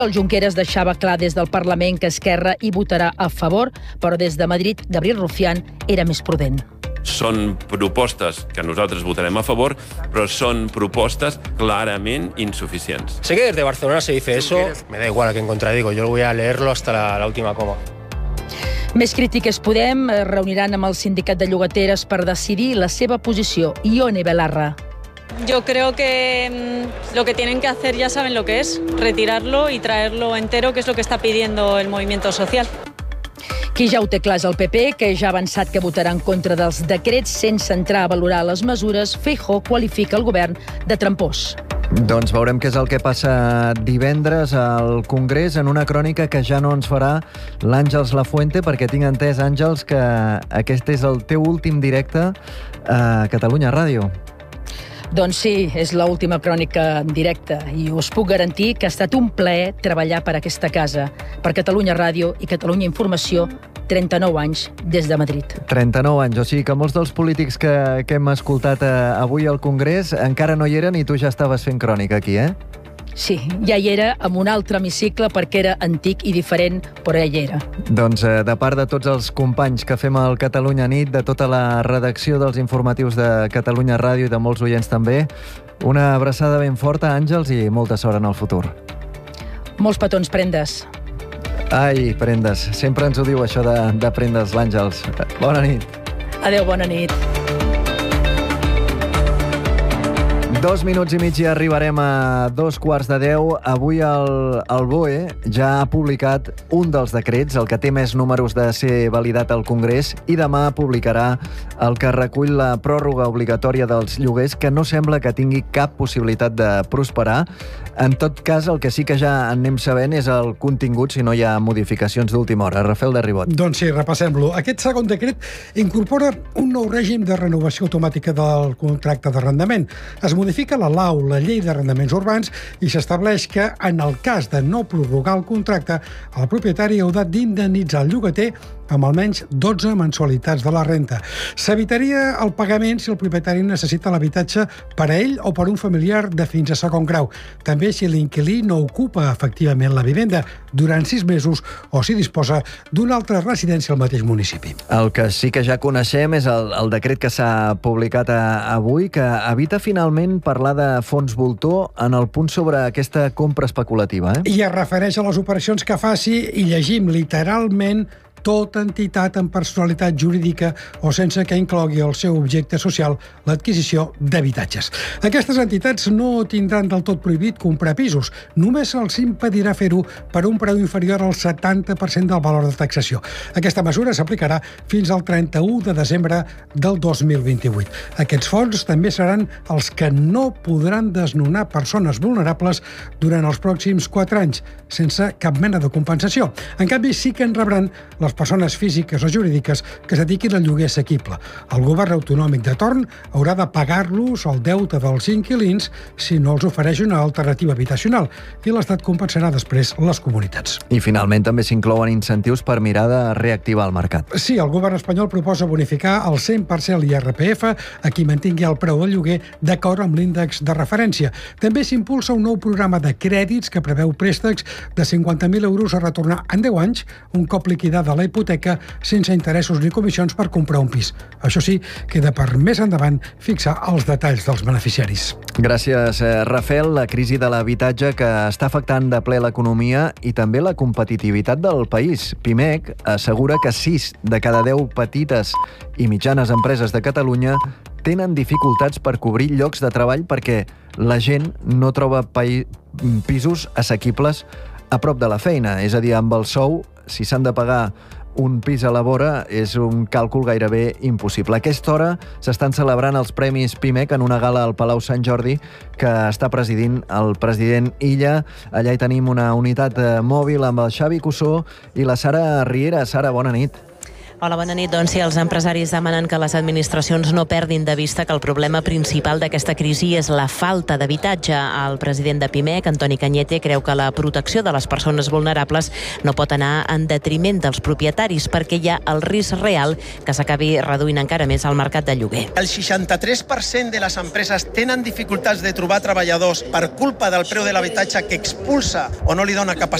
El Junqueras deixava clar des del Parlament que Esquerra hi votarà a favor, però des de Madrid, Gabriel Rufián era més prudent. Són propostes que nosaltres votarem a favor, però són propostes clarament insuficients. Sé que desde Barcelona se dice eso, me da igual a quién contradigo, yo voy a leerlo hasta la última coma. Més crítiques Podem reuniran amb el sindicat de llogateres per decidir la seva posició. Ione Belarra. Yo creo que lo que tienen que hacer ya saben lo que es, retirarlo y traerlo entero, que es lo que está pidiendo el movimiento social. Qui ja ho té clar és el PP, que ja ha avançat que votarà en contra dels decrets sense entrar a valorar les mesures. Feijóo qualifica el govern de trampós. Doncs veurem què és el que passa divendres al Congrés en una crònica que ja no ens farà l'Àngels Lafuente, perquè tinc entès, Àngels, que aquest és el teu últim directe a Catalunya Ràdio. Doncs sí, és l'última crònica en directe i us puc garantir que ha estat un plaer treballar per aquesta casa, per Catalunya Ràdio i Catalunya Informació, 39 anys des de Madrid. 39 anys, o sigui que molts dels polítics que hem escoltat avui al Congrés encara no hi eren i tu ja estaves fent crònica aquí, eh? Sí, ja hi era amb un altre hemicicle perquè era antic i diferent, però ja hi era. Doncs de part de tots els companys que fem el Catalunya Nit, de tota la redacció dels informatius de Catalunya Ràdio i de molts oients també, una abraçada ben forta, Àngels, i molta sort en el futur. Molts petons, Prendes. Ai, Prendes, sempre ens ho diu això de Prendes, l'Àngels. Bona nit. Adéu, bona nit. 2 minuts i mig i arribarem a 9:45. Avui el BOE ja ha publicat un dels decrets, el que té més números de ser validat al Congrés, i demà publicarà el que recull la pròrroga obligatòria dels lloguers, que no sembla que tingui cap possibilitat de prosperar. En tot cas, el que sí que ja anem sabent és el contingut, si no hi ha modificacions d'última hora. Rafael de Ribot. Doncs sí, repassem-lo. Aquest segon decret incorpora un nou règim de renovació automàtica del contracte d'arrendament. Es modifica la LAU, la Llei d'Arrendaments Urbans, i s'estableix que, en el cas de no prorrogar el contracte, el propietari haurà d'indemnitzar el llogater amb almenys 12 mensualitats de la renta. S'evitaria el pagament si el propietari necessita l'habitatge per a ell o per un familiar de fins a segon grau. També si l'inquilí no ocupa efectivament la vivenda durant 6 mesos o si disposa d'una altra residència al mateix municipi. El que sí que ja coneixem és el decret que s'ha publicat avui, que evita finalment parlar de fons voltor en el punt sobre aquesta compra especulativa. I es refereix a les operacions que faci, i llegim literalment, tota entitat amb personalitat jurídica o sense que inclogui el seu objecte social l'adquisició d'habitatges. Aquestes entitats no tindran del tot prohibit comprar pisos, només se'ls impedirà fer-ho per un preu inferior al 70% del valor de taxació. Aquesta mesura s'aplicarà fins al 31 de desembre del 2028. Aquests fons també seran els que no podran desnonar persones vulnerables durant els pròxims 4 anys, sense cap mena de compensació. En canvi, sí que en rebran les persones físiques o jurídiques que es dediquin al lloguer assequible. El govern autonòmic de torn haurà de pagar-los el deute dels inquilins si no els ofereix una alternativa habitacional, i l'Estat compensarà després les comunitats. I finalment també s'inclouen incentius per mirar de reactivar el mercat. Sí, el govern espanyol proposa bonificar el 100% l'IRPF a qui mantingui el preu del lloguer d'acord amb l'índex de referència. També s'impulsa un nou programa de crèdits que preveu préstecs de 50.000 euros a retornar en 10 anys, un cop liquidada la hipoteca, sense interessos ni comissions per comprar un pis. Això sí, queda per més endavant fixar els detalls dels beneficiaris. Gràcies, Rafael. La crisi de l'habitatge que està afectant de ple l'economia i també la competitivitat del país. Pimec assegura que 6 de cada 10 petites i mitjanes empreses de Catalunya tenen dificultats per cobrir llocs de treball perquè la gent no troba pisos assequibles a prop de la feina. És a dir, amb el sou, si s'han de pagar un pis a la vora, és un càlcul gairebé impossible. A aquesta hora s'estan celebrant els Premis Pimec en una gala al Palau Sant Jordi que està presidint el president Illa. Allà hi tenim una unitat mòbil amb el Xavi Cussó i la Sara Riera. Sara, bona nit. Hola, bona nit. Doncs sí, els empresaris demanen que les administracions no perdin de vista que el problema principal d'aquesta crisi és la falta d'habitatge. El president de Pimec, Antoni Cañete, creu que la protecció de les persones vulnerables no pot anar en detriment dels propietaris perquè hi ha el risc real que s'acabi reduint encara més el mercat de lloguer. El 63% de les empreses tenen dificultats de trobar treballadors per culpa del preu de l'habitatge que expulsa o no li dona capacitat